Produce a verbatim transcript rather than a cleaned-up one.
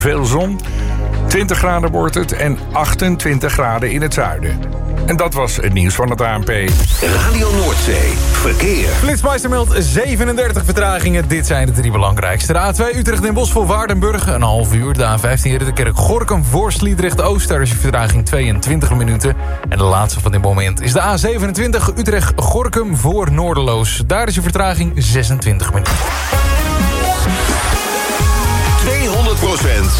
Veel zon, twintig graden wordt het en achtentwintig graden in het zuiden. En dat was het nieuws van het A N P. Radio Noordzee, verkeer. Flitsmeister meldt zevenendertig vertragingen. Dit zijn de drie belangrijkste. De A twee Utrecht Den Bosch voor Waardenburg, een half uur. De A vijftien Ridderkerk Gorinchem voor Sliedrecht Oost. Daar is je vertraging tweeëntwintig minuten. En de laatste van dit moment is de A zevenentwintig Utrecht Gorinchem voor Noorderloos. Daar is je vertraging zesentwintig minuten. tweehonderd procent